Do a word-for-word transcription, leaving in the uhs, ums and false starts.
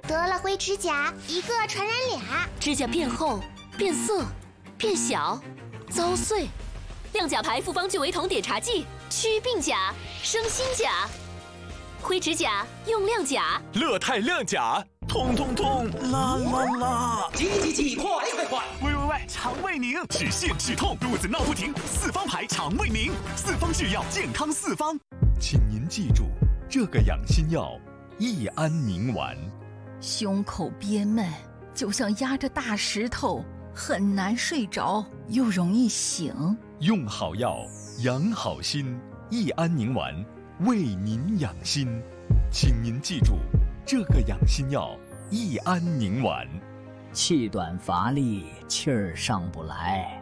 得了灰指甲，一个传染俩。 指甲变厚、变色、变小、遭碎。亮甲牌复方聚维酮碘茶剂，祛病甲，生新甲。灰指甲用亮甲， 乐泰亮甲，痛痛痛，啦啦啦！ 急急急，快快快！ 喂喂喂，肠胃宁，止泻止痛，肚子闹不停，四方牌肠胃宁，四方制药，健康四方。请您记住，这个养心药益安宁丸。 胸口憋闷，就像压着大石头，很难睡着，又容易醒。 用好药，养好心，益安宁丸为您养心。请您记住，这个养心药益安宁丸。 气短乏力，气儿上不来。